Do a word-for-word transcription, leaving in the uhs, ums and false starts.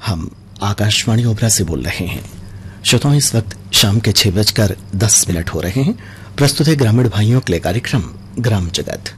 हम आकाशवाणी ओबरा से बोल रहे हैं। श्रोताओं, इस वक्त शाम के छह बजकर दस मिनट हो रहे हैं। प्रस्तुत है ग्रामीण भाइयों के लिए कार्यक्रम ग्राम जगत।